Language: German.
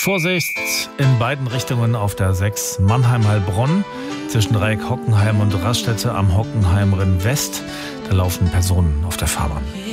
Vorsicht in beiden Richtungen auf der 6 Mannheim-Heilbronn zwischen Dreieck Hockenheim und Raststätte am Hockenheimring West. Da laufen Personen auf der Fahrbahn.